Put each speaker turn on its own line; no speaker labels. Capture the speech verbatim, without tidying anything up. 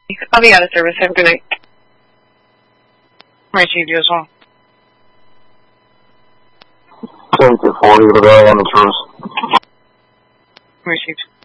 I'll be out of service. Have a good night.
Received you as well.
Ten to forty, the value on the service.
Received.